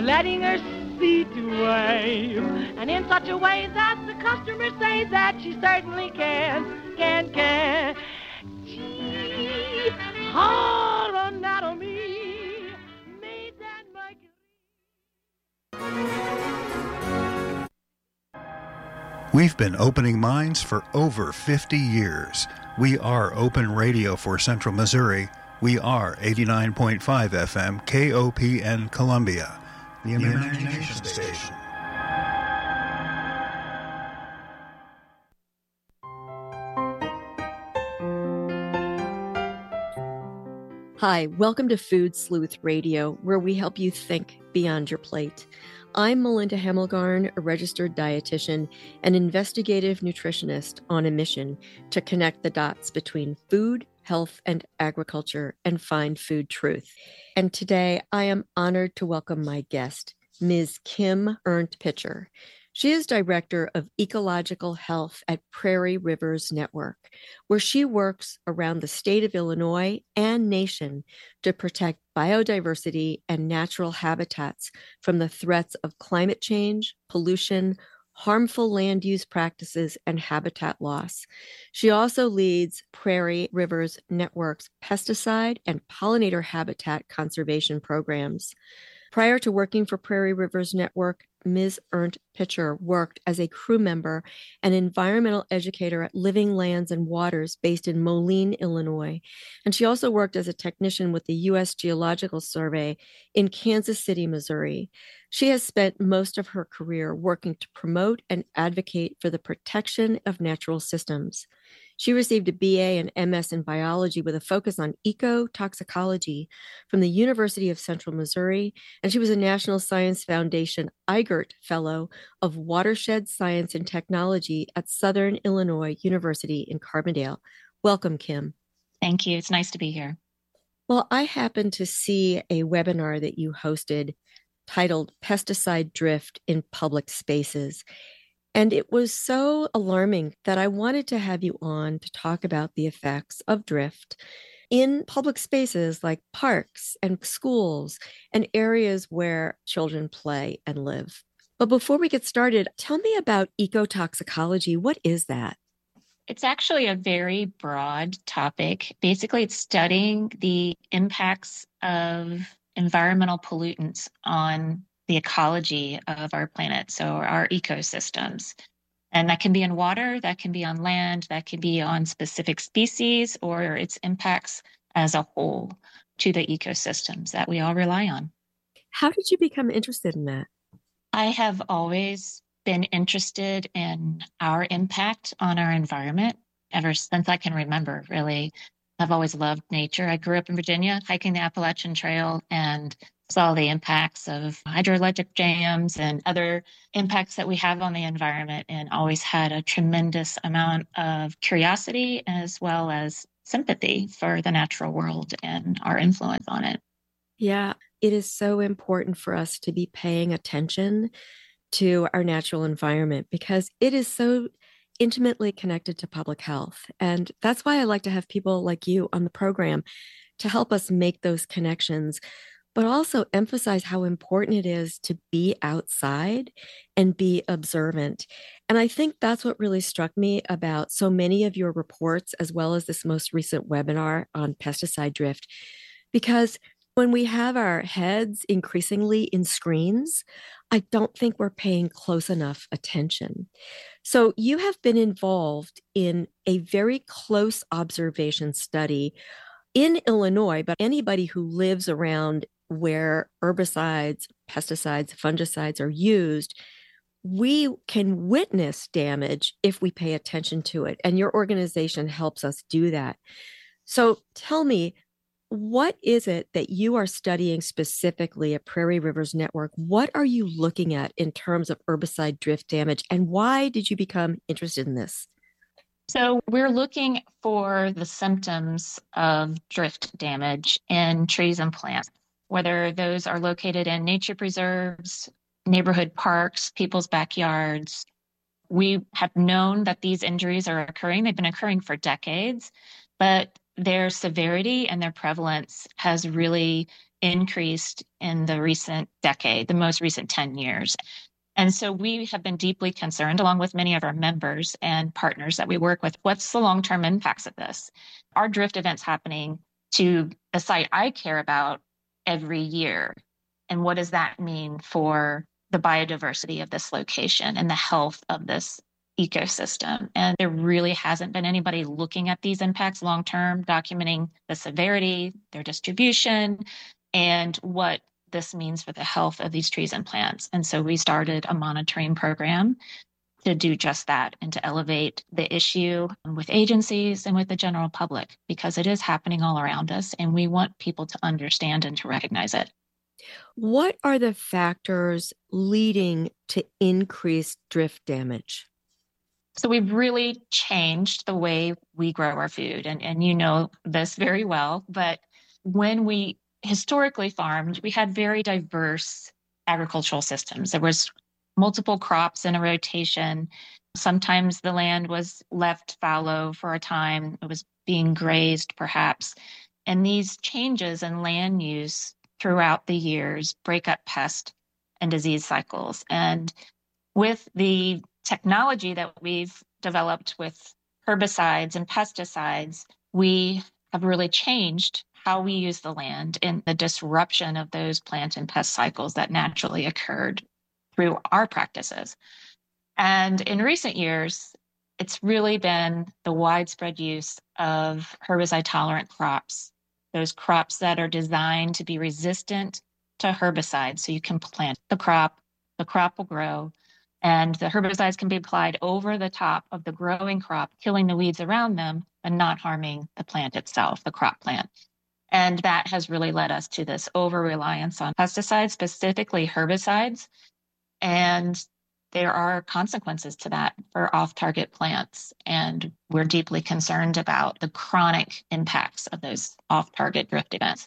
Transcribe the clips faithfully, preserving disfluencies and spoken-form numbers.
letting her speed to wave, and in such a way that the customers say that she certainly can, can, can. Chief Hall Anatomy made that Mercury. We've been opening minds for over fifty years. We are Open Radio for Central Missouri. We are eighty-nine point five F M K O P N Columbia, the Imagination Station. Hi, welcome to Food Sleuth Radio, where we help you think beyond your plate. I'm Melinda Hemmelgarn, a registered dietitian and investigative nutritionist on a mission to connect the dots between food, health, and agriculture and find food truth. And today I am honored to welcome my guest, Miz Kim Erndt-Pitcher. She is Director of Ecological Health at Prairie Rivers Network, where she works around the state of Illinois and nation to protect biodiversity and natural habitats from the threats of climate change, pollution, harmful land use practices, and habitat loss. She also leads Prairie Rivers Network's pesticide and pollinator habitat conservation programs. Prior to working for Prairie Rivers Network, Miz Erndt-Pitcher worked as a crew member and environmental educator at Living Lands and Waters based in Moline, Illinois. And she also worked as a technician with the U S Geological Survey in Kansas City, Missouri. She has spent most of her career working to promote and advocate for the protection of natural systems. She received a B A and M S in biology with a focus on ecotoxicology from the University of Central Missouri, and she was a National Science Foundation Eigert Fellow of Watershed Science and Technology at Southern Illinois University in Carbondale. Welcome, Kim. Thank you. It's nice to be here. Well, I happened to see a webinar that you hosted titled Pesticide Drift in Public Spaces. And it was so alarming that I wanted to have you on to talk about the effects of drift in public spaces like parks and schools and areas where children play and live. But before we get started, tell me about ecotoxicology. What is that? It's actually a very broad topic. Basically, it's studying the impacts of environmental pollutants on the ecology of our planet, so our ecosystems. And that can be in water, that can be on land, that can be on specific species, or its impacts as a whole to the ecosystems that we all rely on. How did you become interested in that? I have always been interested in our impact on our environment ever since I can remember, really. I've always loved nature. I grew up in Virginia, hiking the Appalachian Trail, and saw the impacts of hydroelectric dams and other impacts that we have on the environment, and always had a tremendous amount of curiosity as well as sympathy for the natural world and our influence on it. Yeah, it is so important for us to be paying attention to our natural environment because it is so intimately connected to public health. And that's why I like to have people like you on the program to help us make those connections, but also emphasize how important it is to be outside and be observant. And I think that's what really struck me about so many of your reports, as well as this most recent webinar on pesticide drift, because when we have our heads increasingly in screens, I don't think we're paying close enough attention. So you have been involved in a very close observation study in Illinois, but anybody who lives around where herbicides, pesticides, fungicides are used, we can witness damage if we pay attention to it. And your organization helps us do that. So tell me, what is it that you are studying specifically at Prairie Rivers Network? What are you looking at in terms of herbicide drift damage, and why did you become interested in this? So we're looking for the symptoms of drift damage in trees and plants, whether those are located in nature preserves, neighborhood parks, people's backyards. We have known that these injuries are occurring. They've been occurring for decades, but their severity and their prevalence has really increased in the recent decade, the most recent ten years. And so we have been deeply concerned, along with many of our members and partners that we work with, what's the long-term impacts of this? Our drift events happening to the site I care about every year. And what does that mean for the biodiversity of this location and the health of this ecosystem? And there really hasn't been anybody looking at these impacts long-term, documenting the severity, their distribution, and what this means for the health of these trees and plants. And so we started a monitoring program to do just that and to elevate the issue with agencies and with the general public, because it is happening all around us and we want people to understand and to recognize it. What are the factors leading to increased drift damage? So we've really changed the way we grow our food. And, and you know this very well, but when we historically farmed, we had very diverse agricultural systems. There was multiple crops in a rotation. Sometimes the land was left fallow for a time. It was being grazed, perhaps. And these changes in land use throughout the years break up pest and disease cycles. And with the technology that we've developed with herbicides and pesticides, we have really changed how we use the land and the disruption of those plant and pest cycles that naturally occurred through our practices. And in recent years, it's really been the widespread use of herbicide-tolerant crops, those crops that are designed to be resistant to herbicides. So you can plant the crop, the crop will grow, and the herbicides can be applied over the top of the growing crop, killing the weeds around them, but not harming the plant itself, the crop plant. And that has really led us to this over-reliance on pesticides, specifically herbicides. And there are consequences to that for off-target plants. And we're deeply concerned about the chronic impacts of those off-target drift events.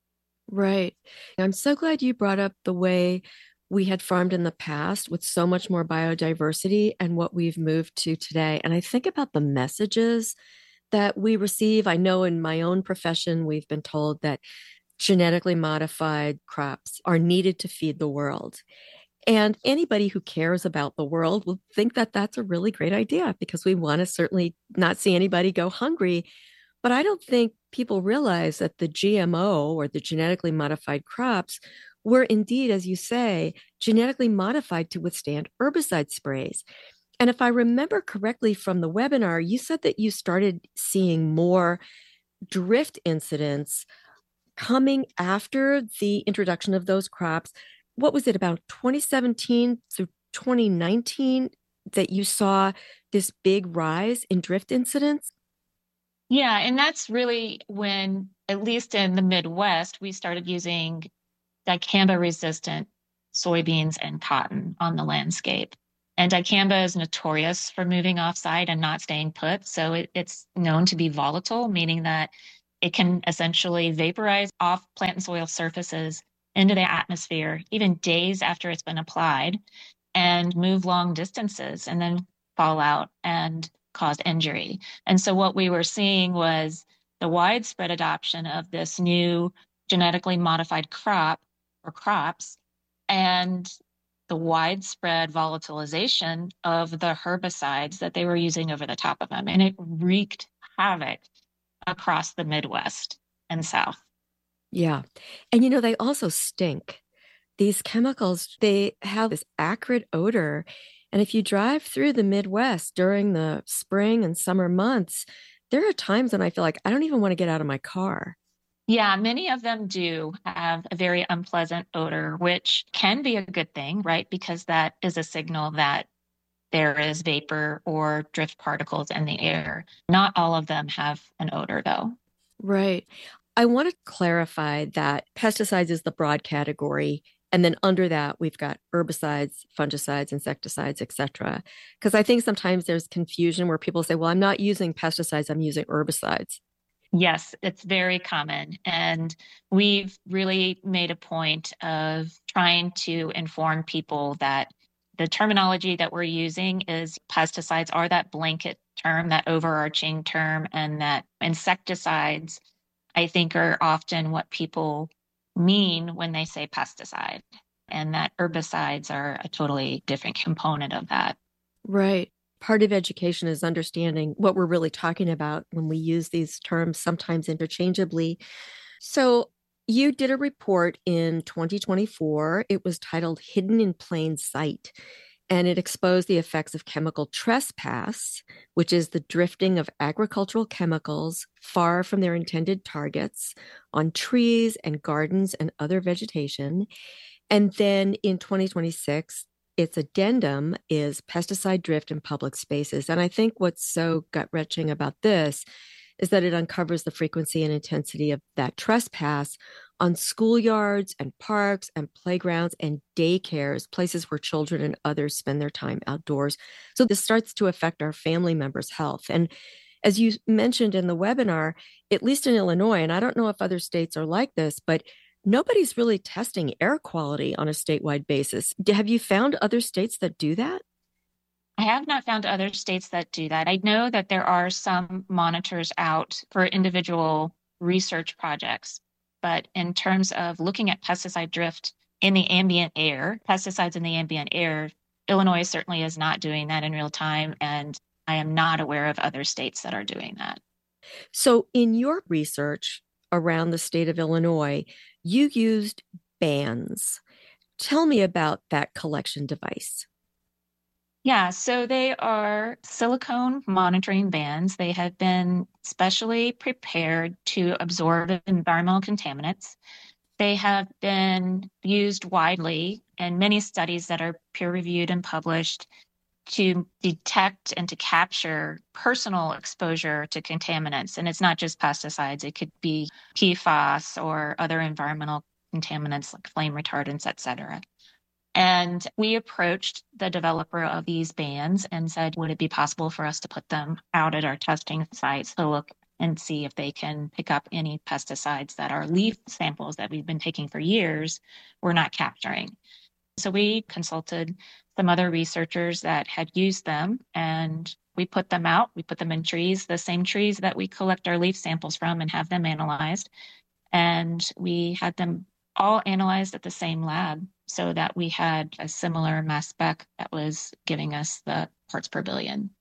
Right. I'm so glad you brought up the way we had farmed in the past with so much more biodiversity and what we've moved to today. And I think about the messages that we receive. I know in my own profession, we've been told that genetically modified crops are needed to feed the world. And anybody who cares about the world will think that that's a really great idea because we want to certainly not see anybody go hungry. But I don't think people realize that the G M O or the genetically modified crops were indeed, as you say, genetically modified to withstand herbicide sprays. And if I remember correctly from the webinar, you said that you started seeing more drift incidents coming after the introduction of those crops. What was it, about twenty seventeen through twenty nineteen that you saw this big rise in drift incidents? Yeah, and that's really when, at least in the Midwest, we started using dicamba-resistant soybeans and cotton on the landscape. And dicamba is notorious for moving offsite and not staying put. So it, it's known to be volatile, meaning that it can essentially vaporize off plant and soil surfaces into the atmosphere, even days after it's been applied, and move long distances and then fall out and cause injury. And so what we were seeing was the widespread adoption of this new genetically modified crop or crops and the widespread volatilization of the herbicides that they were using over the top of them. And it wreaked havoc across the Midwest and South. Yeah. And, you know, they also stink. These chemicals, they have this acrid odor. And if you drive through the Midwest during the spring and summer months, there are times when I feel like I don't even want to get out of my car. Yeah, many of them do have a very unpleasant odor, which can be a good thing, right? Because that is a signal that there is vapor or drift particles in the air. Not all of them have an odor, though. Right. I want to clarify that pesticides is the broad category. And then under that, we've got herbicides, fungicides, insecticides, et cetera. Because I think sometimes there's confusion where people say, well, I'm not using pesticides, I'm using herbicides. Yes, it's very common. And we've really made a point of trying to inform people that the terminology that we're using is pesticides are that blanket term, that overarching term, and that insecticides, I think, are often what people mean when they say pesticide, and that herbicides are a totally different component of that. Right. Part of education is understanding what we're really talking about when we use these terms, sometimes interchangeably. So you did a report in twenty twenty-four. It was titled Hidden in Plain Sight, and it exposed the effects of chemical trespass, which is the drifting of agricultural chemicals far from their intended targets on trees and gardens and other vegetation. And then in twenty twenty-six, its addendum is pesticide drift in public spaces. And I think what's so gut-wrenching about this is that it uncovers the frequency and intensity of that trespass on schoolyards and parks and playgrounds and daycares, places where children and others spend their time outdoors. So this starts to affect our family members' health. And as you mentioned in the webinar, at least in Illinois, and I don't know if other states are like this, but nobody's really testing air quality on a statewide basis. Have you found other states that do that? I have not found other states that do that. I know that there are some monitors out for individual research projects, but in terms of looking at pesticide drift in the ambient air, pesticides in the ambient air, Illinois certainly is not doing that in real time, and I am not aware of other states that are doing that. So in your research around the state of Illinois, you used bands. Tell me about that collection device. Yeah, so they are silicone monitoring bands. They have been specially prepared to absorb environmental contaminants. They have been used widely in many studies that are peer-reviewed and published to detect and to capture personal exposure to contaminants. And it's not just pesticides. It could be P FAS or other environmental contaminants like flame retardants, et cetera. And we approached the developer of these bands and said, would it be possible for us to put them out at our testing sites to look and see if they can pick up any pesticides that our leaf samples that we've been taking for years were not capturing. So we consulted some other researchers that had used them, and we put them out. We put them in trees, the same trees that we collect our leaf samples from and have them analyzed. And we had them all analyzed at the same lab so that we had a similar mass spec that was giving us the parts per billion.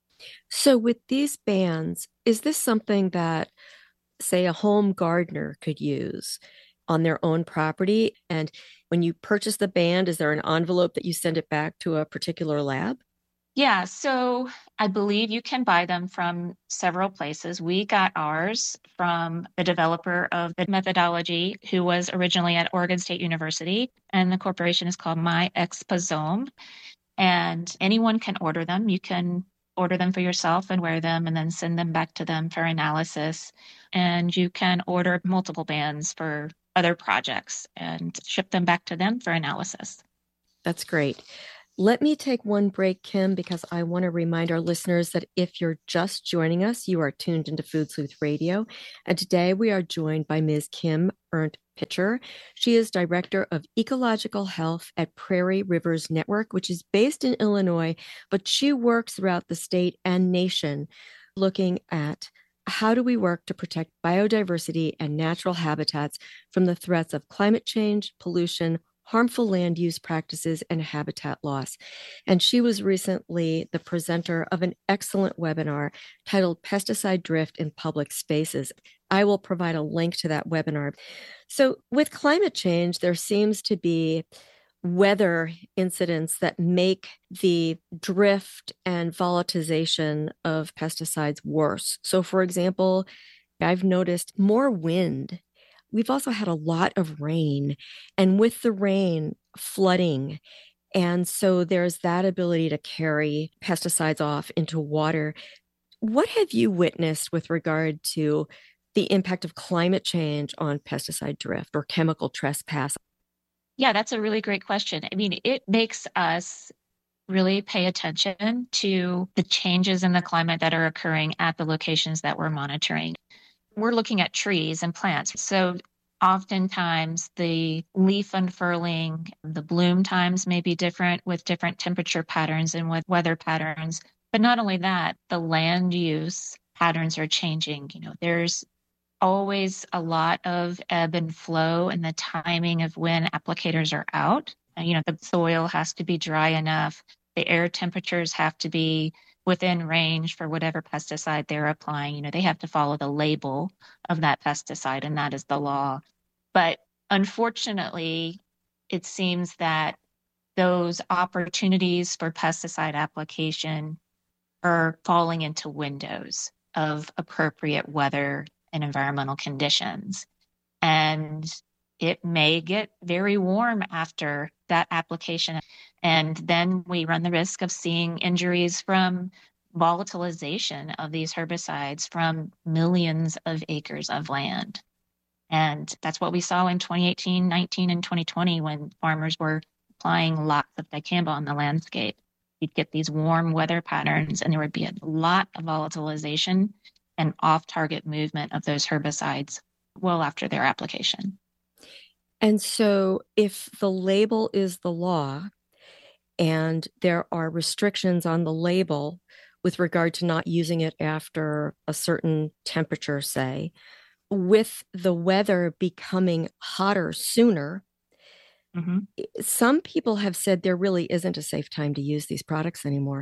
So with these bands, is this something that, say, a home gardener could use on their own property? And when you purchase the band, is there an envelope that you send it back to a particular lab? Yeah, so I believe you can buy them from several places. We got ours from the developer of the methodology, who was originally at Oregon State University, and the corporation is called MyExposome. And anyone can order them. You can order them for yourself and wear them and then send them back to them for analysis. And you can order multiple bands for other projects and ship them back to them for analysis. That's great. Let me take one break, Kim, because I want to remind our listeners that if you're just joining us, you are tuned into Food Sleuth Radio. And today we are joined by Miz Kim Erndt-Pitcher. She is Director of Ecological Health at Prairie Rivers Network, which is based in Illinois, but she works throughout the state and nation looking at how do we work to protect biodiversity and natural habitats from the threats of climate change, pollution, harmful land use practices, and habitat loss. And she was recently the presenter of an excellent webinar titled Pesticide Drift in Public Spaces. I will provide a link to that webinar. So with climate change, there seems to be weather incidents that make the drift and volatilization of pesticides worse. So for example, I've noticed more wind. We've also had a lot of rain, and with the rain, flooding. And so there's that ability to carry pesticides off into water. What have you witnessed with regard to the impact of climate change on pesticide drift or chemical trespass? Yeah, that's a really great question. I mean, it makes us really pay attention to the changes in the climate that are occurring at the locations that we're monitoring. We're looking at trees and plants. So oftentimes the leaf unfurling, the bloom times may be different with different temperature patterns and with weather patterns. But not only that, the land use patterns are changing. You know, there's always a lot of ebb and flow in the timing of when applicators are out. You know, the soil has to be dry enough. The air temperatures have to be within range for whatever pesticide they're applying. You know, they have to follow the label of that pesticide, and that is the law. But unfortunately, it seems that those opportunities for pesticide application are falling into windows of appropriate weather and environmental conditions. And it may get very warm after that application. And then we run the risk of seeing injuries from volatilization of these herbicides from millions of acres of land. And that's what we saw in twenty eighteen, nineteen, and twenty twenty when farmers were applying lots of dicamba on the landscape. You'd get these warm weather patterns, and there would be a lot of volatilization and off-target movement of those herbicides well after their application. And so if the label is the law and there are restrictions on the label with regard to not using it after a certain temperature, say, with the weather becoming hotter sooner, mm-hmm. some people have said there really isn't a safe time to use these products anymore.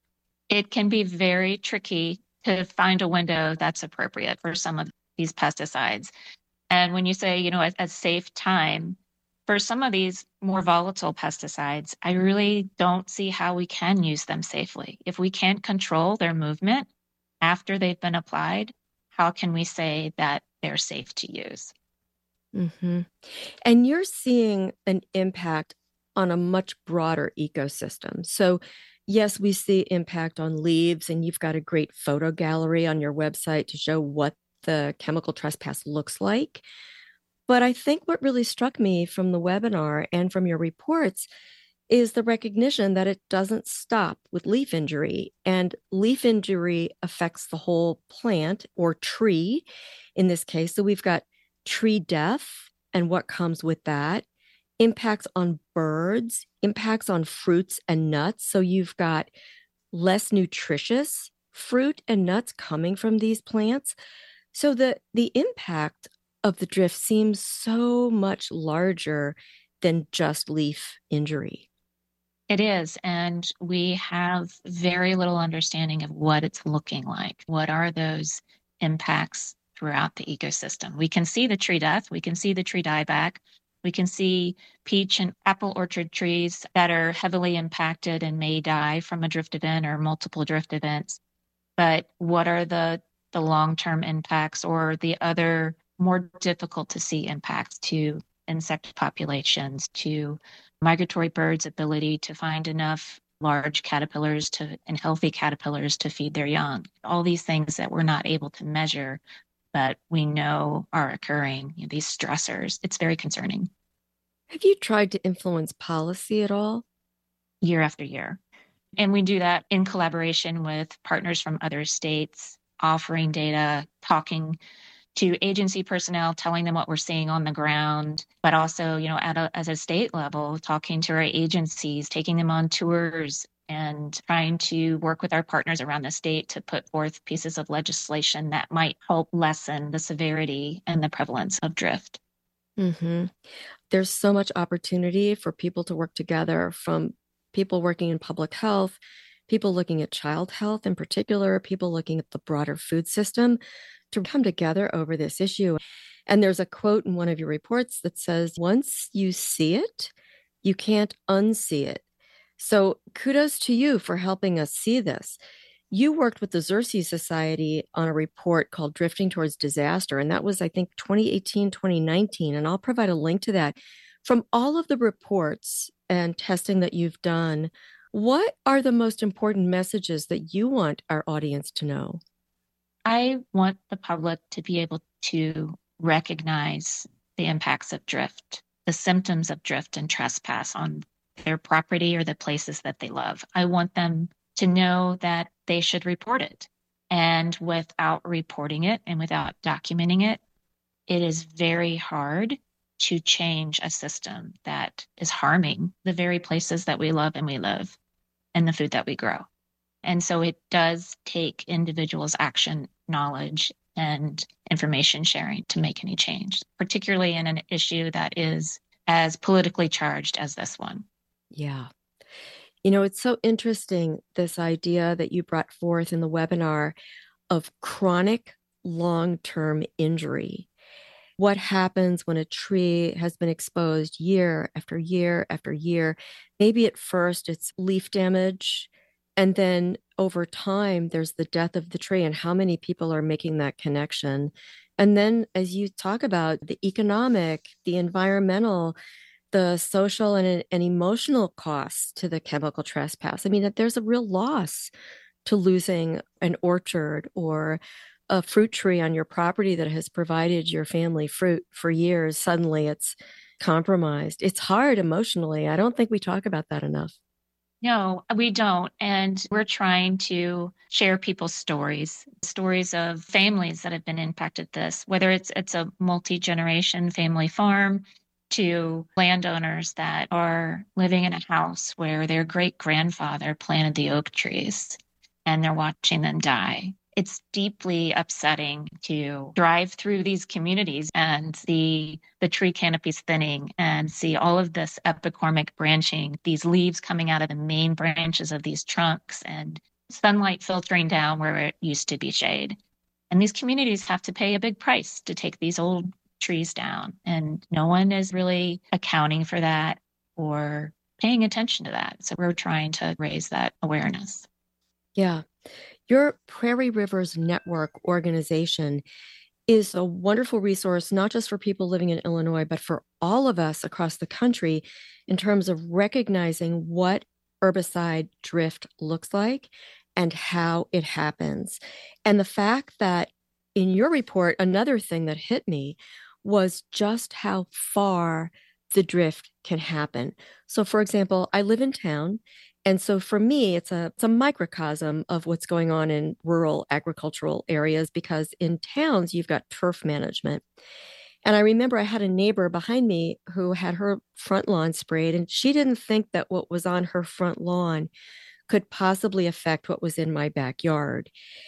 It can be very tricky to find a window that's appropriate for some of these pesticides. And when you say, you know, a, a safe time, for some of these more volatile pesticides, I really don't see how we can use them safely. If we can't control their movement after they've been applied, how can we say that they're safe to use? Mm-hmm. And you're seeing an impact on a much broader ecosystem. So yes, we see impact on leaves, and you've got a great photo gallery on your website to show what the chemical trespass looks like. But I think what really struck me from the webinar and from your reports is the recognition that it doesn't stop with leaf injury, and leaf injury affects the whole plant or tree in this case. So we've got tree death and what comes with that, impacts on birds, impacts on fruits and nuts. So you've got less nutritious fruit and nuts coming from these plants. So the, the impact of the drift seems so much larger than just leaf injury. It is. And we have very little understanding of what it's looking like. What are those impacts throughout the ecosystem? We can see the tree death. We can see the tree dieback. We can see peach and apple orchard trees that are heavily impacted and may die from a drift event or multiple drift events. But what are the, the long-term impacts or the other more difficult to see impacts to insect populations, to migratory birds' ability to find enough large caterpillars to and healthy caterpillars to feed their young? All these things that we're not able to measure, but we know are occurring, you know, these stressors. It's very concerning. Have you tried to influence policy at all? Year after year. And we do that in collaboration with partners from other states, offering data, talking to agency personnel, telling them what we're seeing on the ground, but also, you know, at a, as a state level, talking to our agencies, taking them on tours, and trying to work with our partners around the state to put forth pieces of legislation that might help lessen the severity and the prevalence of drift. Mm-hmm. There's so much opportunity for people to work together, from people working in public health, people looking at child health in particular, people looking at the broader food system, to come together over this issue. And there's a quote in one of your reports that says, once you see it, you can't unsee it. So kudos to you for helping us see this. You worked with the Xerces Society on a report called Drifting Towards Disaster, and that was, I think, twenty eighteen, twenty nineteen, and I'll provide a link to that. From all of the reports and testing that you've done, what are the most important messages that you want our audience to know? I want the public to be able to recognize the impacts of drift, the symptoms of drift and trespass on their property or the places that they love. I want them to know that they should report it. And without reporting it and without documenting it, it is very hard to change a system that is harming the very places that we love and we live and the food that we grow. And so it does take individuals' action, knowledge, and information sharing to make any change, particularly in an issue that is as politically charged as this one. Yeah. You know, it's so interesting, this idea that you brought forth in the webinar of chronic long-term injury. What happens when a tree has been exposed year after year after year? Maybe at first it's leaf damage, and then over time there's the death of the tree, and how many people are making that connection? And then, as you talk about the economic, the environmental, the social and, and emotional costs to the chemical trespass. I mean, that there's a real loss to losing an orchard or a fruit tree on your property that has provided your family fruit for years. Suddenly it's compromised. It's hard emotionally. I don't think we talk about that enough. No, we don't. And we're trying to share people's stories, stories of families that have been impacted this, whether it's it's a multi-generation family farm to landowners that are living in a house where their great-grandfather planted the oak trees and they're watching them die. It's deeply upsetting to drive through these communities and see the tree canopies thinning and see all of this epicormic branching, these leaves coming out of the main branches of these trunks and sunlight filtering down where it used to be shade. And these communities have to pay a big price to take these old trees down. And no one is really accounting for that or paying attention to that. So we're trying to raise that awareness. Yeah. Your Prairie Rivers Network organization is a wonderful resource, not just for people living in Illinois, but for all of us across the country in terms of recognizing what herbicide drift looks like and how it happens. And the fact that in your report, another thing that hit me was just how far the drift can happen. So, for example, I live in town. And so for me, it's a, it's a microcosm of what's going on in rural agricultural areas, because in towns, you've got turf management. And I remember I had a neighbor behind me who had her front lawn sprayed, and she didn't think that what was on her front lawn could possibly affect what was in my backyard.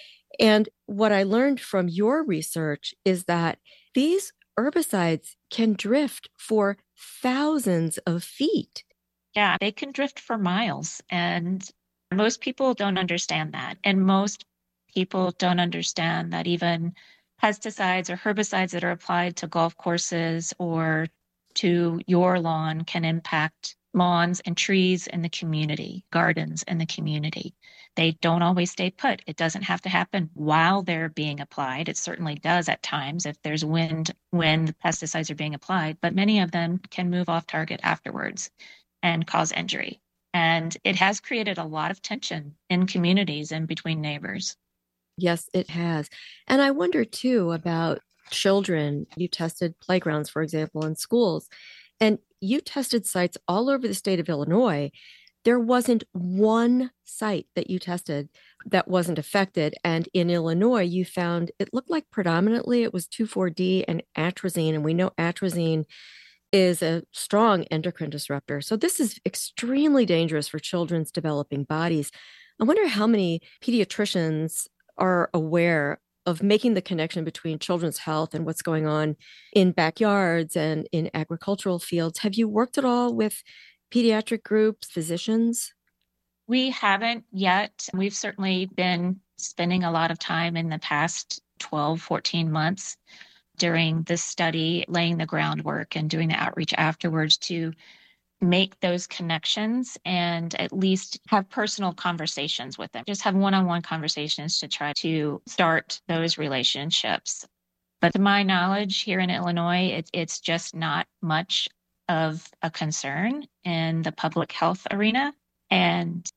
And what I learned from your research is that these herbicides can drift for thousands of feet. Yeah, they can drift for miles. And most people don't understand that. And most people don't understand that even pesticides or herbicides that are applied to golf courses or to your lawn can impact lawns and trees in the community, gardens in the community. They don't always stay put. It doesn't have to happen while they're being applied. It certainly does at times if there's wind when the pesticides are being applied, but many of them can move off target afterwards and cause injury. And it has created a lot of tension in communities and between neighbors. Yes, it has. And I wonder too about children. You tested playgrounds, for example, in schools, and you tested sites all over the state of Illinois. There wasn't one site that you tested that wasn't affected. And in Illinois, you found it looked like predominantly it was two four D and atrazine. And we know atrazine is a strong endocrine disruptor. So this is extremely dangerous for children's developing bodies. I wonder how many pediatricians are aware of making the connection between children's health and what's going on in backyards and in agricultural fields. Have you worked at all with pediatric groups, physicians? We haven't yet. We've certainly been spending a lot of time in the past twelve, fourteen months during this study, laying the groundwork and doing the outreach afterwards to make those connections and at least have personal conversations with them. Just have one-on-one conversations to try to start those relationships. But to my knowledge, here in Illinois, it, it's just not much of a concern in the public health arena. And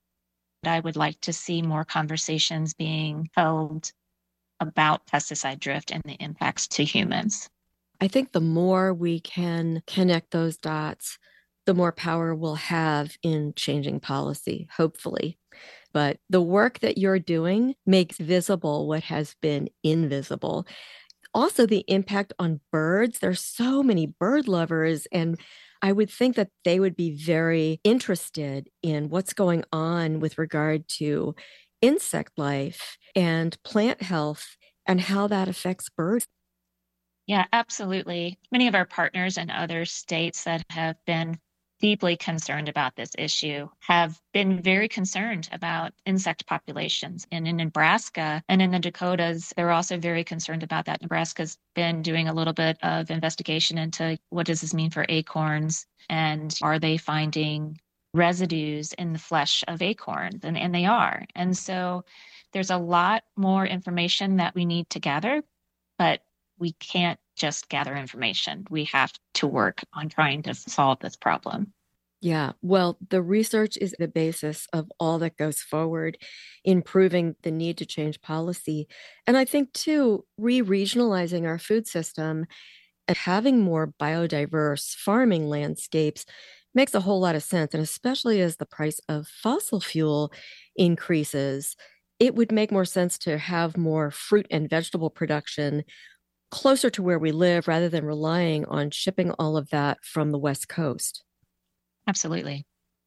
I would like to see more conversations being held about pesticide drift and the impacts to humans. I think the more we can connect those dots, the more power we'll have in changing policy, hopefully. But the work that you're doing makes visible what has been invisible. Also, the impact on birds. There's so many bird lovers, and I would think that they would be very interested in what's going on with regard to insect life and plant health and how that affects birds? Yeah, absolutely. Many of our partners in other states that have been deeply concerned about this issue have been very concerned about insect populations. And in Nebraska and in the Dakotas, they're also very concerned about that. Nebraska's been doing a little bit of investigation into what does this mean for acorns, and are they finding residues in the flesh of acorns? And, and they are. And so there's a lot more information that we need to gather, but we can't just gather information. We have to work on trying to solve this problem. Yeah, well, the research is the basis of all that goes forward in proving the need to change policy. And I think, too, re-regionalizing our food system and having more biodiverse farming landscapes makes a whole lot of sense. And especially as the price of fossil fuel increases, it would make more sense to have more fruit and vegetable production closer to where we live rather than relying on shipping all of that from the West Coast. Absolutely.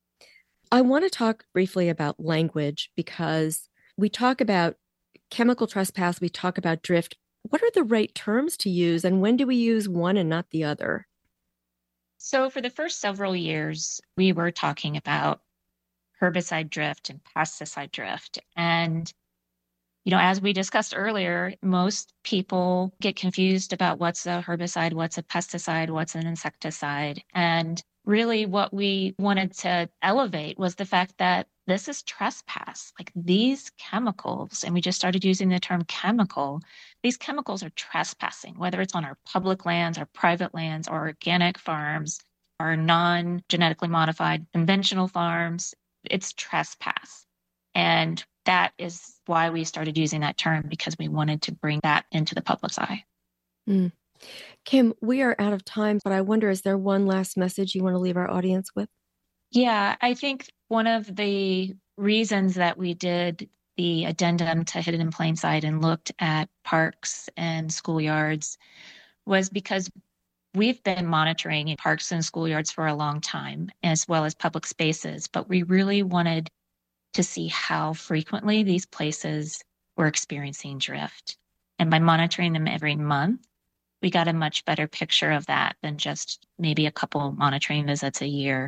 I want to talk briefly about language because we talk about chemical trespass, we talk about drift. What are the right terms to use, and when do we use one and not the other? So for the first several years, we were talking about herbicide drift and pesticide drift. And you know, as we discussed earlier, most people get confused about what's a herbicide, what's a pesticide, what's an insecticide. And really what we wanted to elevate was the fact that this is trespass. Like these chemicals, and we just started using the term chemical, these chemicals are trespassing, whether it's on our public lands, our private lands, or organic farms, our non-genetically modified conventional farms. It's trespass. And that is why we started using that term, because we wanted to bring that into the public's eye. Mm. Kim, we are out of time, but I wonder, is there one last message you want to leave our audience with? Yeah, I think one of the reasons that we did the addendum to Hidden in Plain Sight and looked at parks and schoolyards was because we've been monitoring parks and schoolyards for a long time, as well as public spaces, but we really wanted to see how frequently these places were experiencing drift. And by monitoring them every month, we got a much better picture of that than just maybe a couple monitoring visits a year.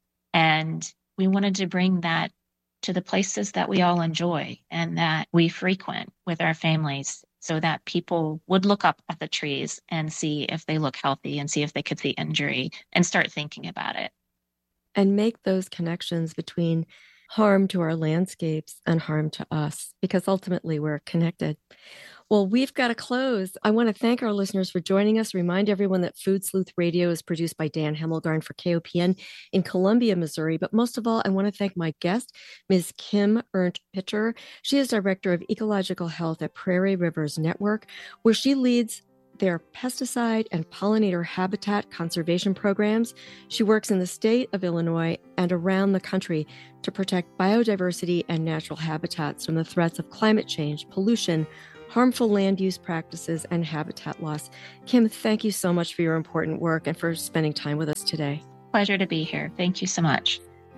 And we wanted to bring that to the places that we all enjoy and that we frequent with our families, so that people would look up at the trees and see if they look healthy and see if they could see injury and start thinking about it. And make those connections between harm to our landscapes and harm to us, because ultimately we're connected. Well, we've got to close. I want to thank our listeners for joining us. Remind everyone that Food Sleuth Radio is produced by Dan Hemmelgarn for K O P N in Columbia, Missouri. But most of all, I want to thank my guest, Miz Kim Erndt-Pitcher. She is Director of Ecological Health at Prairie Rivers Network, where she leads their pesticide and pollinator habitat conservation programs. She works in the state of Illinois and around the country to protect biodiversity and natural habitats from the threats of climate change, pollution, harmful land use practices, and habitat loss. Kim, thank you so much for your important work and for spending time with us today. Pleasure to be here. Thank you so much.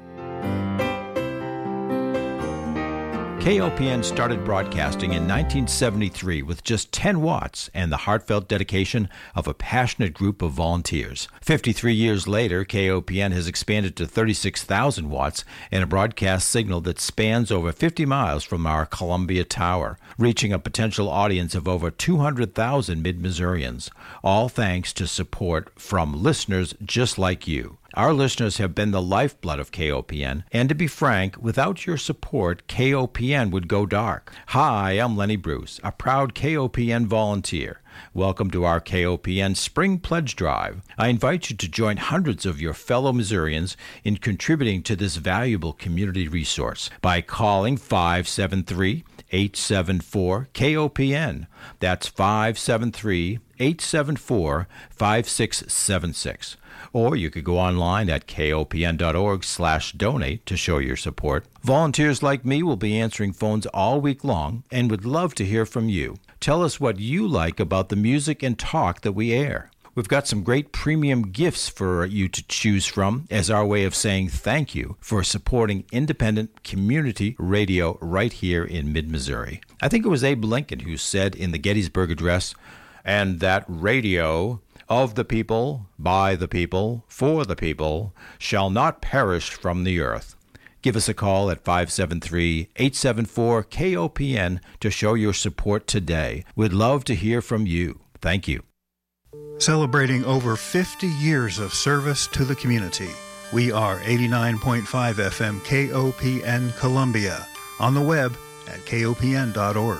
K O P N started broadcasting in nineteen seventy-three with just ten watts and the heartfelt dedication of a passionate group of volunteers. fifty-three years later, K O P N has expanded to thirty-six thousand watts and a broadcast signal that spans over fifty miles from our Columbia Tower, reaching a potential audience of over two hundred thousand Mid-Missourians, all thanks to support from listeners just like you. Our listeners have been the lifeblood of K O P N, and to be frank, without your support, K O P N would go dark. Hi, I'm Lenny Bruce, a proud K O P N volunteer. Welcome to our K O P N Spring Pledge Drive. I invite you to join hundreds of your fellow Missourians in contributing to this valuable community resource by calling five seven three, eight seven four, K O P N. That's five seven three, eight seven four, five six seven six. Or you could go online at kopn.org slash donate to show your support. Volunteers like me will be answering phones all week long and would love to hear from you. Tell us what you like about the music and talk that we air. We've got some great premium gifts for you to choose from as our way of saying thank you for supporting independent community radio right here in mid-Missouri. I think it was Abe Lincoln who said in the Gettysburg Address, "And that radio of the people, by the people, for the people, shall not perish from the earth." Give us a call at five seven three, eight seven four, K O P N to show your support today. We'd love to hear from you. Thank you. Celebrating over fifty years of service to the community. We are eighty-nine point five F M K O P N Columbia. On the web at K O P N dot org.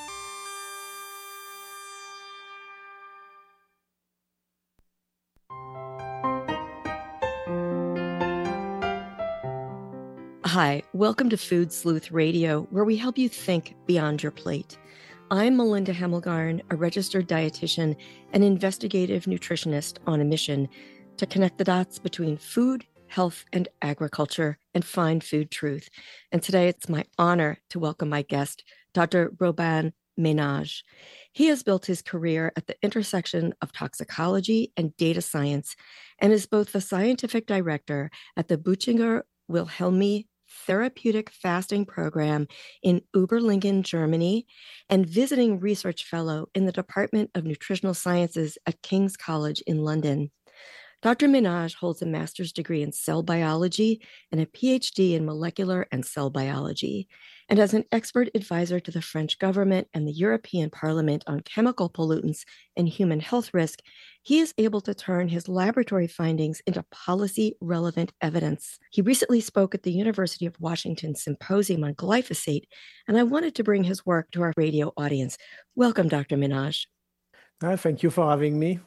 Hi, welcome to Food Sleuth Radio, where we help you think beyond your plate. I'm Melinda Hemmelgarn, a registered dietitian and investigative nutritionist on a mission to connect the dots between food, health, and agriculture and find food truth. And today it's my honor to welcome my guest, Doctor Robin Ménage. He has built his career at the intersection of toxicology and data science and is both the scientific director at the Buchinger Wilhelmi Therapeutic Fasting Program in Oberlingen, Germany, and visiting research fellow in the Department of Nutritional Sciences at King's College in London. Doctor Ménage holds a master's degree in cell biology and a P H D in molecular and cell biology. And as an expert advisor to the French government and the European Parliament on chemical pollutants and human health risk, he is able to turn his laboratory findings into policy-relevant evidence. He recently spoke at the University of Washington Symposium on glyphosate, and I wanted to bring his work to our radio audience. Welcome, Doctor Ménage. Uh, thank you for having me.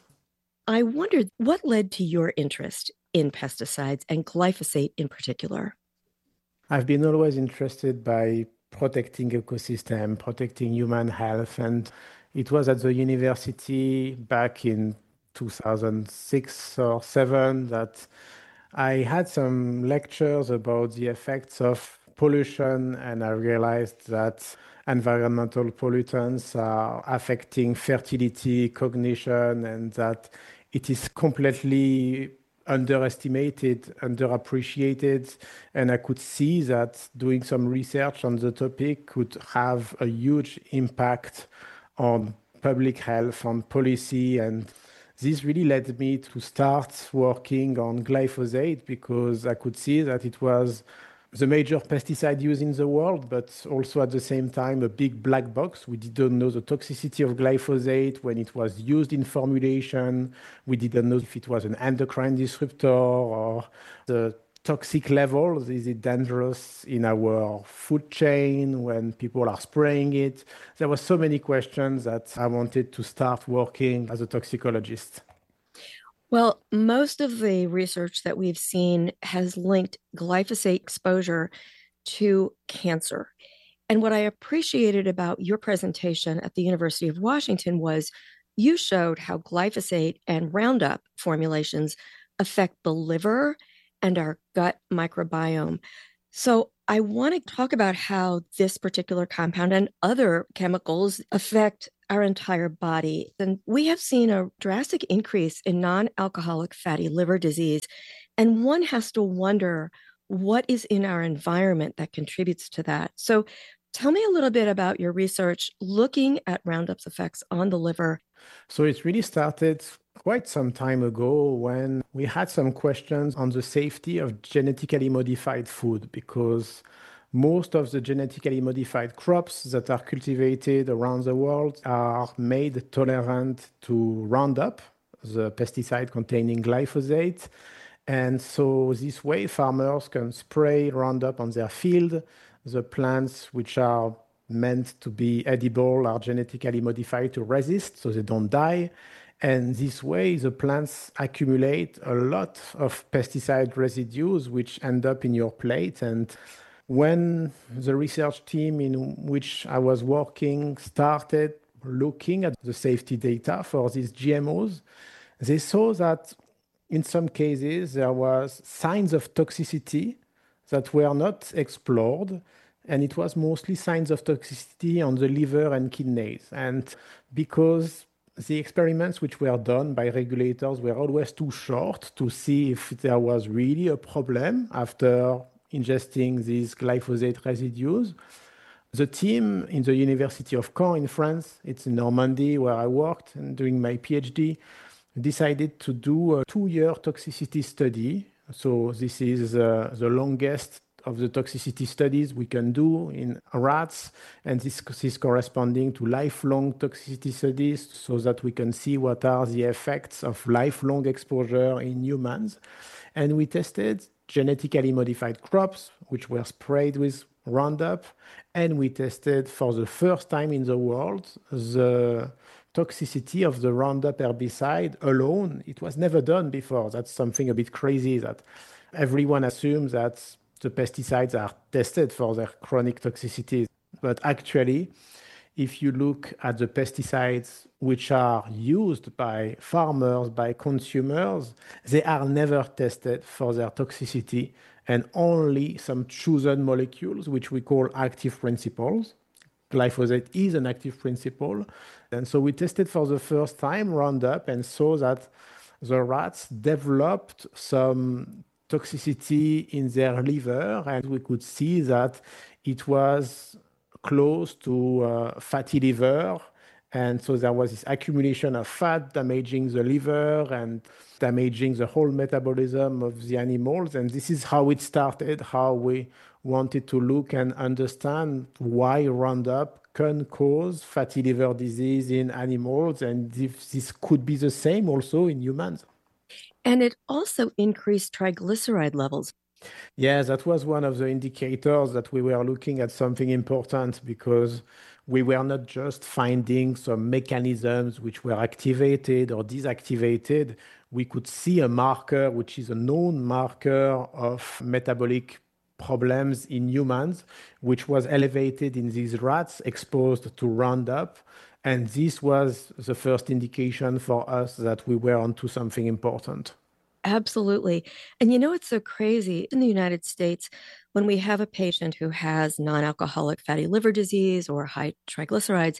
I wondered what led to your interest in pesticides and glyphosate in particular. I've been always interested by protecting ecosystem, protecting human health, and it was at the university back in two thousand six or seven that I had some lectures about the effects of pollution, and I realized that environmental pollutants are affecting fertility, cognition, and that it is completely underestimated, underappreciated, and I could see that doing some research on the topic could have a huge impact on public health, on policy, and this really led me to start working on glyphosate because I could see that it was the major pesticide used in the world, but also at the same time a big black box. We didn't know the toxicity of glyphosate when it was used in formulation. We didn't know if it was an endocrine disruptor or the toxic levels. Is it dangerous in our food chain when people are spraying it? There were so many questions that I wanted to start working as a toxicologist. Well, most of the research that we've seen has linked glyphosate exposure to cancer. And what I appreciated about your presentation at the University of Washington was you showed how glyphosate and Roundup formulations affect the liver and our gut microbiome. So I want to talk about how this particular compound and other chemicals affect our entire body. And we have seen a drastic increase in non-alcoholic fatty liver disease. And one has to wonder what is in our environment that contributes to that. So tell me a little bit about your research looking at Roundup's effects on the liver. So it really started quite some time ago when we had some questions on the safety of genetically modified food, because most of the genetically modified crops that are cultivated around the world are made tolerant to Roundup, the pesticide containing glyphosate. And so this way farmers can spray Roundup on their field. The plants which are meant to be edible are genetically modified to resist so they don't die. And this way the plants accumulate a lot of pesticide residues which end up in your plate. And when the research team in which I was working started looking at the safety data for these G M Os, they saw that in some cases there was signs of toxicity that were not explored, and it was mostly signs of toxicity on the liver and kidneys. And because the experiments which were done by regulators were always too short to see if there was really a problem after ingesting these glyphosate residues. The team in the University of Caen in France, it's in Normandy where I worked and doing my PhD, decided to do a two-year toxicity study. So this is uh, the longest of the toxicity studies we can do in rats, and this is corresponding to lifelong toxicity studies so that we can see what are the effects of lifelong exposure in humans. And we tested genetically modified crops, which were sprayed with Roundup, and we tested for the first time in the world the toxicity of the Roundup herbicide alone. It was never done before. That's something a bit crazy, that everyone assumes that the pesticides are tested for their chronic toxicity. But actually, if you look at the pesticides which are used by farmers, by consumers, they are never tested for their toxicity, and only some chosen molecules, which we call active principles. Glyphosate is an active principle. And so we tested for the first time Roundup and saw that the rats developed some toxicity in their liver, and we could see that it was close to uh, fatty liver. And so there was this accumulation of fat damaging the liver and damaging the whole metabolism of the animals. And this is how it started, how we wanted to look and understand why Roundup can cause fatty liver disease in animals, and if this could be the same also in humans. And it also increased triglyceride levels. Yeah, that was one of the indicators that we were looking at something important, because we were not just finding some mechanisms which were activated or deactivated. We could see a marker, which is a known marker of metabolic problems in humans, which was elevated in these rats exposed to Roundup. And this was the first indication for us that we were onto something important. Absolutely. And you know, it's so crazy. In the United States, when we have a patient who has non-alcoholic fatty liver disease or high triglycerides,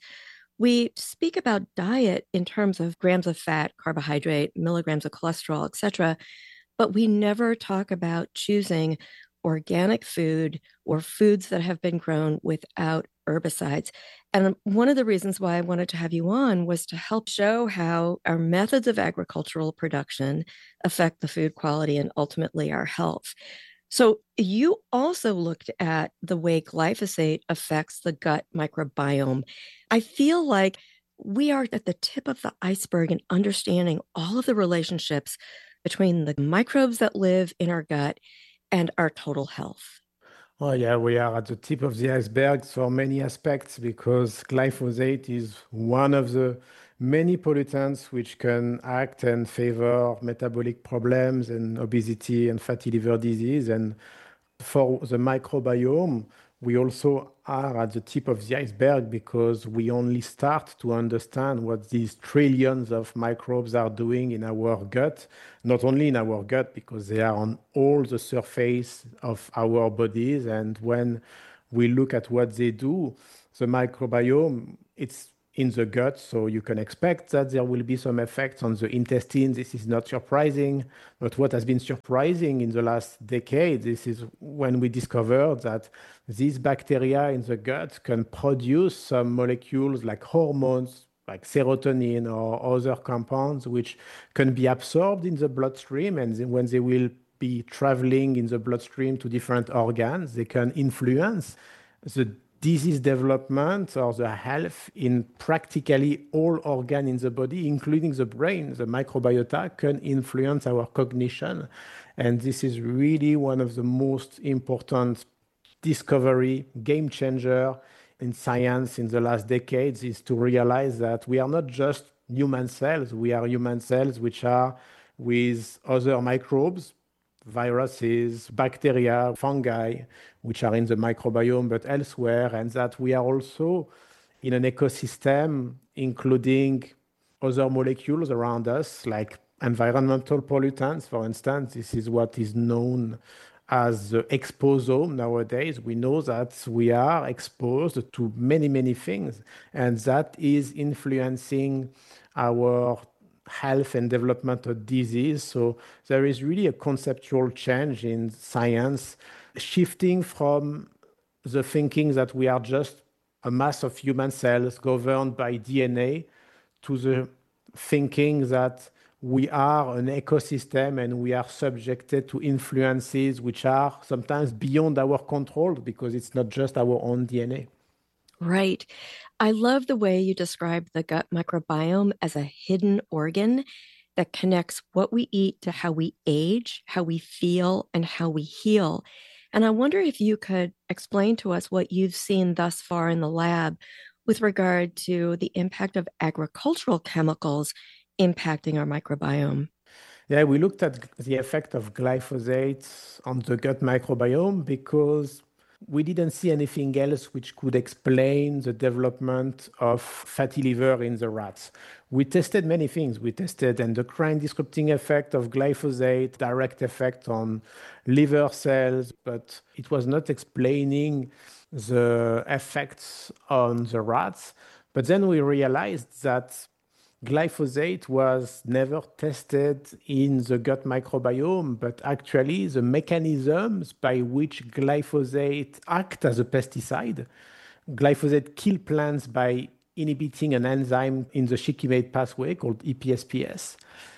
we speak about diet in terms of grams of fat, carbohydrate, milligrams of cholesterol, et cetera. But we never talk about choosing organic food or foods that have been grown without herbicides. And one of the reasons why I wanted to have you on was to help show how our methods of agricultural production affect the food quality and ultimately our health. So you also looked at the way glyphosate affects the gut microbiome. I feel like we are at the tip of the iceberg in understanding all of the relationships between the microbes that live in our gut and our total health. Oh, yeah, we are at the tip of the iceberg for many aspects, because glyphosate is one of the many pollutants which can act and favor metabolic problems and obesity and fatty liver disease. And for the microbiome, we also are at the tip of the iceberg, because we only start to understand what these trillions of microbes are doing in our gut, not only in our gut, because they are on all the surface of our bodies. And when we look at what they do, the microbiome, it's in the gut, so you can expect that there will be some effects on the intestine. This is not surprising. But what has been surprising in the last decade, this is when we discovered that these bacteria in the gut can produce some molecules like hormones, like serotonin or other compounds, which can be absorbed in the bloodstream. And when they will be traveling in the bloodstream to different organs, they can influence the disease development or the health in practically all organs in the body, including the brain. The microbiota can influence our cognition. And this is really one of the most important discovery, game changer in science in the last decades, is to realize that we are not just human cells. We are human cells which are with other microbes, viruses, bacteria, fungi, which are in the microbiome, but elsewhere, and that we are also in an ecosystem, including other molecules around us, like environmental pollutants, for instance. This is what is known as the exposome nowadays. We know that we are exposed to many, many things, and that is influencing our health and development of disease. So there is really a conceptual change in science, shifting from the thinking that we are just a mass of human cells governed by D N A to the thinking that we are an ecosystem and we are subjected to influences which are sometimes beyond our control because it's not just our own D N A. Right. I love the way you describe the gut microbiome as a hidden organ that connects what we eat to how we age, how we feel, and how we heal. And I wonder if you could explain to us what you've seen thus far in the lab with regard to the impact of agricultural chemicals impacting our microbiome. Yeah, we looked at the effect of glyphosate on the gut microbiome because we didn't see anything else which could explain the development of fatty liver in the rats. We tested many things. We tested endocrine disrupting effect of glyphosate, direct effect on liver cells, but it was not explaining the effects on the rats. But then we realized that glyphosate was never tested in the gut microbiome, but actually the mechanisms by which glyphosate acts as a pesticide. Glyphosate kills plants by inhibiting an enzyme in the shikimate pathway called E P S P S.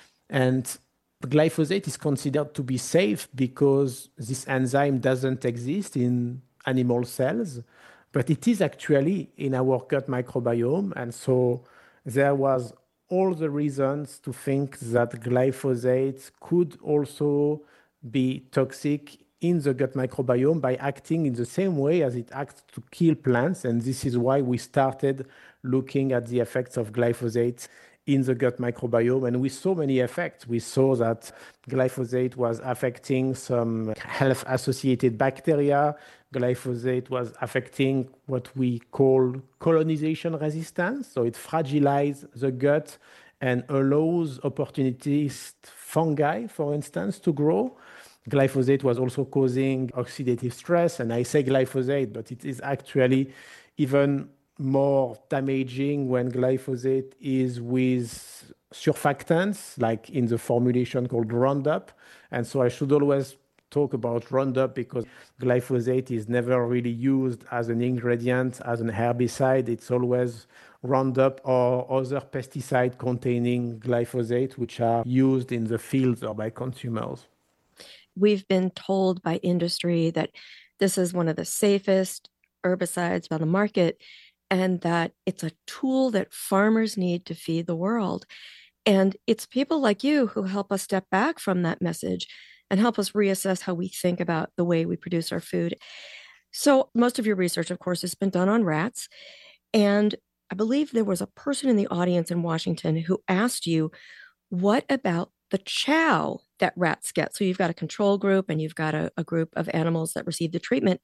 And glyphosate is considered to be safe because this enzyme doesn't exist in animal cells, but it is actually in our gut microbiome. And so there was all the reasons to think that glyphosate could also be toxic in the gut microbiome by acting in the same way as it acts to kill plants. And this is why we started looking at the effects of glyphosate in the gut microbiome. And we saw many effects. We saw that glyphosate was affecting some health-associated bacteria. Glyphosate was affecting what we call colonization resistance. So it fragilizes the gut and allows opportunist fungi, for instance, to grow. Glyphosate was also causing oxidative stress. And I say glyphosate, but it is actually even more damaging when glyphosate is with surfactants, like in the formulation called Roundup. And so I should always talk about Roundup because glyphosate is never really used as an ingredient, as an herbicide. It's always Roundup or other pesticide containing glyphosate, which are used in the fields or by consumers. We've been told by industry that this is one of the safest herbicides on the market, and that it's a tool that farmers need to feed the world. And it's people like you who help us step back from that message and help us reassess how we think about the way we produce our food. So most of your research, of course, has been done on rats. And I believe there was a person in the audience in Washington who asked you, what about the chow that rats get? So you've got a control group and you've got a, a group of animals that receive the treatment.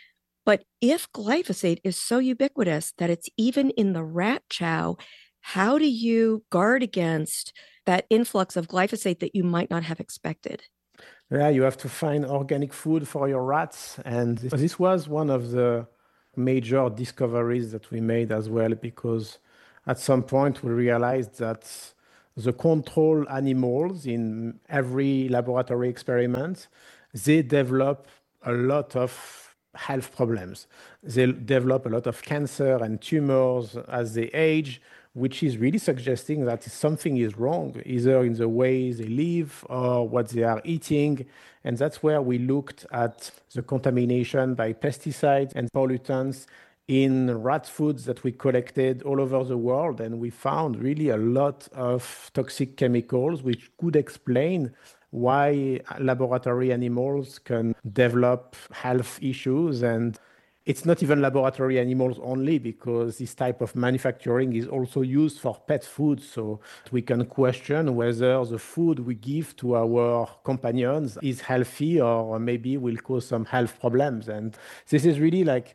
But if glyphosate is so ubiquitous that it's even in the rat chow, how do you guard against that influx of glyphosate that you might not have expected? Yeah, you have to find organic food for your rats. And this was one of the major discoveries that we made as well, because at some point we realized that the control animals in every laboratory experiment, they develop a lot of health problems. They develop a lot of cancer and tumors as they age, which is really suggesting that something is wrong, either in the way they live or what they are eating. And that's where we looked at the contamination by pesticides and pollutants in rat foods that we collected all over the world. And we found really a lot of toxic chemicals, which could explain why laboratory animals can develop health issues. And it's not even laboratory animals only, because this type of manufacturing is also used for pet food. So we can question whether the food we give to our companions is healthy or maybe will cause some health problems. And this is really like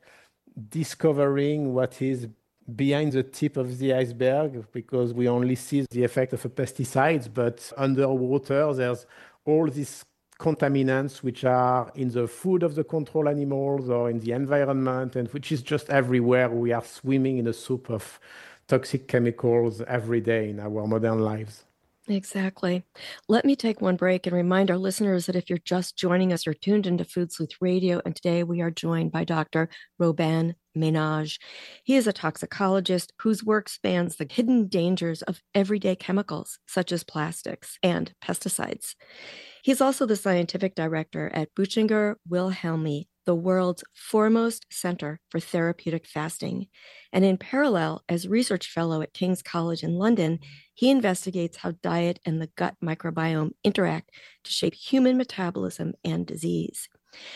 discovering what is behind the tip of the iceberg, because we only see the effect of the pesticides, but underwater there's all these contaminants which are in the food of the control animals or in the environment, and which is just everywhere. We are swimming in a soup of toxic chemicals every day in our modern lives. Exactly. Let me take one break and remind our listeners that if you're just joining us, you're tuned into Food Sleuth Radio, and today we are joined by Doctor Robin Ménage. He is a toxicologist whose work spans the hidden dangers of everyday chemicals, such as plastics and pesticides. He's also the scientific director at Buchinger Wilhelmi, the world's foremost center for therapeutic fasting. And in parallel, as research fellow at King's College in London, he investigates how diet and the gut microbiome interact to shape human metabolism and disease.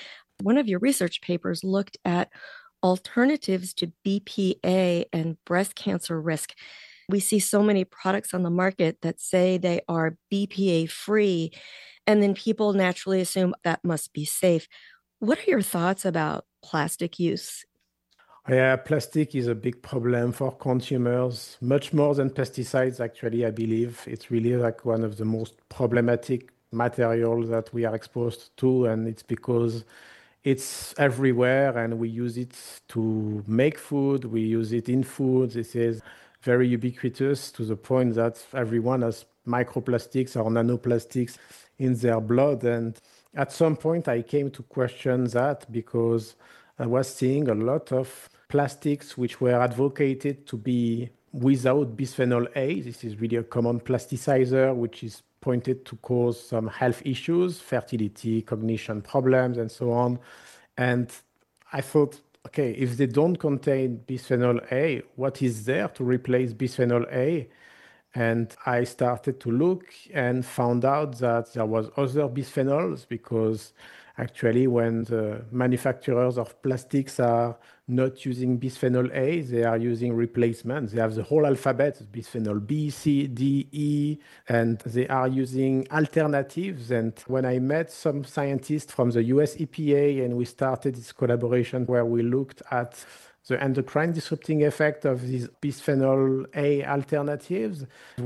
One of your research papers looked at alternatives to B P A and breast cancer risk. We see so many products on the market that say they are B P A free, and then people naturally assume that must be safe. What are your thoughts about plastic use? Yeah, plastic is a big problem for consumers, much more than pesticides, actually, I believe. It's really like one of the most problematic materials that we are exposed to, and it's because it's everywhere and we use it to make food, we use it in food. This is very ubiquitous to the point that everyone has microplastics or nanoplastics in their blood. And at some point, I came to question that because I was seeing a lot of plastics which were advocated to be without bisphenol A. This is really a common plasticizer, which is pointed to cause some health issues, fertility, cognition problems, and so on. And I thought, okay, if they don't contain bisphenol A, what is there to replace bisphenol A? And I started to look and found out that there was other bisphenols, because actually when the manufacturers of plastics are not using bisphenol A, they are using replacements. They have the whole alphabet, bisphenol B, C, D, E, and they are using alternatives. And when I met some scientists from the U S E P A and we started this collaboration where we looked at the endocrine disrupting effect of these bisphenol A alternatives,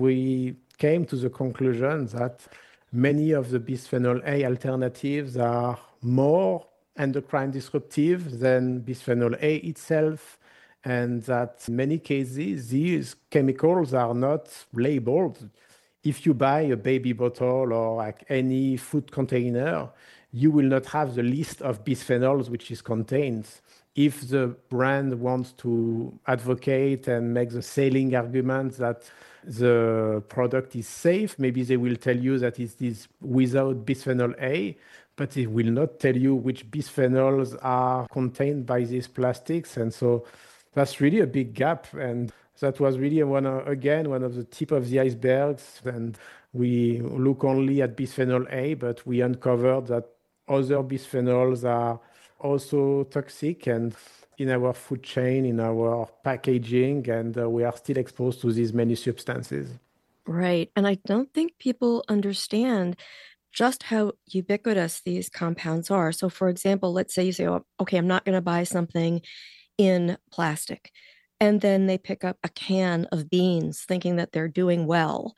we came to the conclusion that many of the bisphenol A alternatives are more endocrine disruptive than bisphenol A itself, and that in many cases these chemicals are not labeled. If you buy a baby bottle or like any food container, you will not have the list of bisphenols which is contained. If the brand wants to advocate and make the selling argument that the product is safe, maybe they will tell you that it is without bisphenol A, but it will not tell you which bisphenols are contained by these plastics. And so that's really a big gap. And that was really, one, again, one of the tip of the icebergs. And we look only at bisphenol A, but we uncovered that other bisphenols are also toxic and in our food chain, in our packaging, and uh, we are still exposed to these many substances. Right. And I don't think people understand just how ubiquitous these compounds are. So for example, let's say you say, oh, okay, I'm not going to buy something in plastic. And then they pick up a can of beans thinking that they're doing well.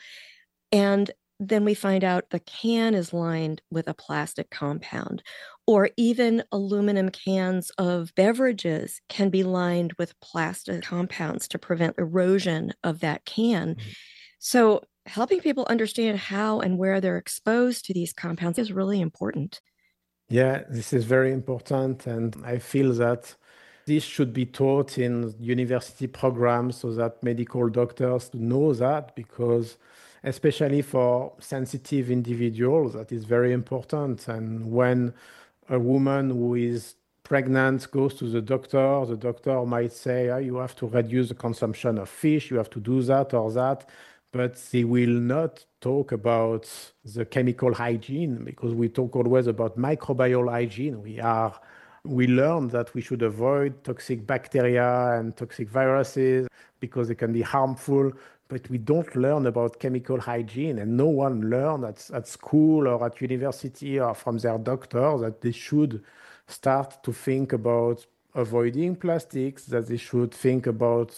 And then we find out the can is lined with a plastic compound, or even aluminum cans of beverages can be lined with plastic compounds to prevent erosion of that can. Mm-hmm. So helping people understand how and where they're exposed to these compounds is really important. Yeah, this is very important. And I feel that this should be taught in university programs so that medical doctors know that, because especially for sensitive individuals, that is very important. And when a woman who is pregnant goes to the doctor, the doctor might say, oh, you have to reduce the consumption of fish, you have to do that or that. But they will not talk about the chemical hygiene, because we talk always about microbial hygiene. We are, we learn that we should avoid toxic bacteria and toxic viruses because they can be harmful, but we don't learn about chemical hygiene, and no one learns at, at school or at university or from their doctor that they should start to think about avoiding plastics, that they should think about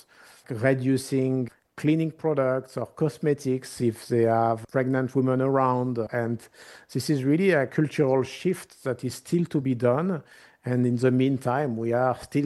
reducing cleaning products or cosmetics if they have pregnant women around. And this is really a cultural shift that is still to be done. And in the meantime, we are still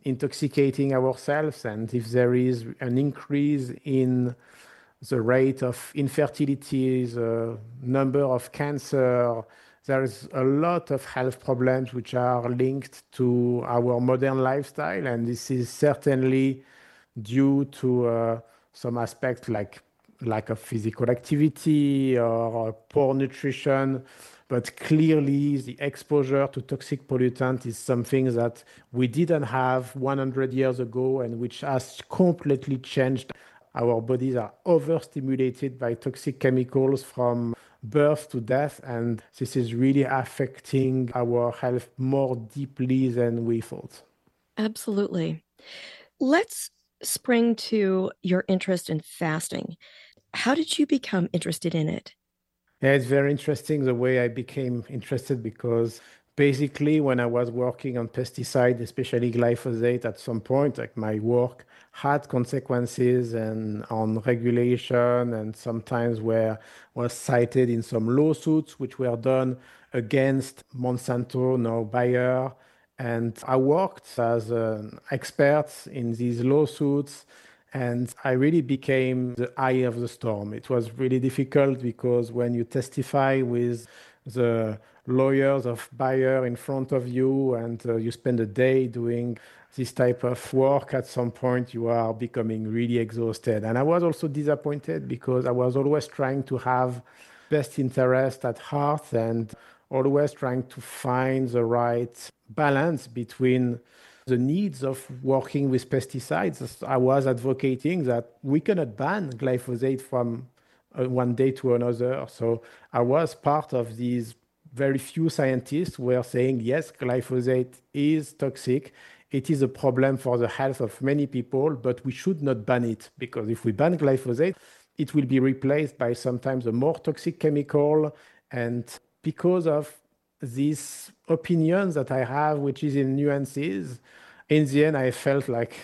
intoxicating ourselves, and if there is an increase in the rate of infertility, the number of cancer, there's a lot of health problems which are linked to our modern lifestyle. And this is certainly due to uh, some aspects like lack of physical activity or poor nutrition. But clearly, the exposure to toxic pollutant is something that we didn't have one hundred years ago and which has completely changed. Our bodies are overstimulated by toxic chemicals from birth to death, and this is really affecting our health more deeply than we thought. Absolutely. Let's spring to your interest in fasting. How did you become interested in it? Yeah, it's very interesting the way I became interested, because basically when I was working on pesticides, especially glyphosate, at some point, like my work had consequences and on regulation, and sometimes where was cited in some lawsuits which were done against Monsanto, now Bayer. And I worked as an expert in these lawsuits, and I really became the eye of the storm. It was really difficult because when you testify with the lawyers of Bayer in front of you and uh, you spend a day doing this type of work, at some point you are becoming really exhausted. And I was also disappointed because I was always trying to have best interest at heart and always trying to find the right balance between the needs of working with pesticides. I was advocating that we cannot ban glyphosate from uh, one day to another. So I was part of these very few scientists who were saying, yes, glyphosate is toxic. It is a problem for the health of many people, but we should not ban it, because if we ban glyphosate, it will be replaced by sometimes a more toxic chemical. And because of these opinions that I have, which is in nuances, in the end, I felt like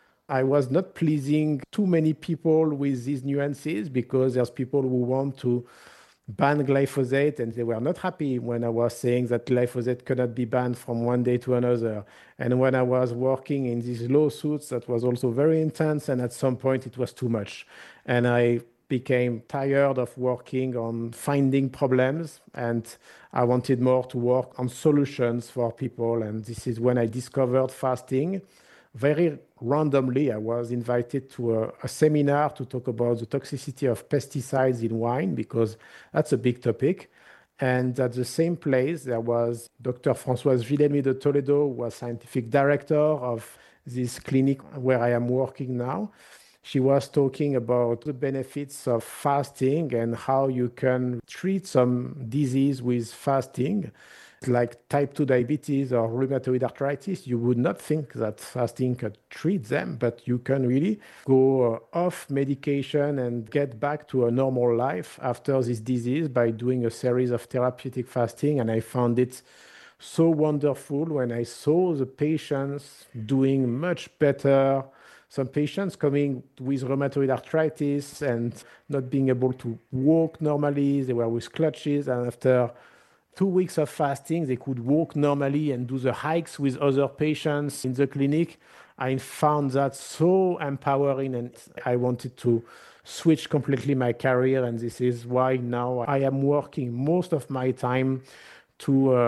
I was not pleasing too many people with these nuances, because there's people who want to ban glyphosate and they were not happy when I was saying that glyphosate cannot be banned from one day to another. And when I was working in these lawsuits, that was also very intense. And at some point it was too much. And I became tired of working on finding problems, and I wanted more to work on solutions for people. And this is when I discovered fasting. Very randomly, I was invited to a, a seminar to talk about the toxicity of pesticides in wine, because that's a big topic. And at the same place, there was Doctor Françoise Villemi de Toledo, who was scientific director of this clinic where I am working now. She was talking about the benefits of fasting and how you can treat some disease with fasting, like type two diabetes or rheumatoid arthritis. You would not think that fasting could treat them, but you can really go off medication and get back to a normal life after this disease by doing a series of therapeutic fasting. And I found it so wonderful when I saw the patients doing much better. Some patients coming with rheumatoid arthritis and not being able to walk normally. They were with crutches, and after two weeks of fasting, they could walk normally and do the hikes with other patients in the clinic. I found that so empowering, and I wanted to switch completely my career. And this is why now I am working most of my time to uh,